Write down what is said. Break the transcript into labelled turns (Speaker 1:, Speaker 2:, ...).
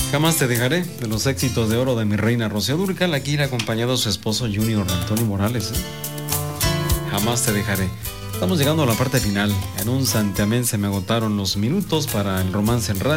Speaker 1: Jamás te dejaré, de los éxitos de oro de mi reina Rocío Dúrcal, aquí ir acompañado de su esposo Junior Antonio Morales. Jamás te dejaré. Estamos llegando a la parte final. En un santiamén se me agotaron los minutos para el romance en radio.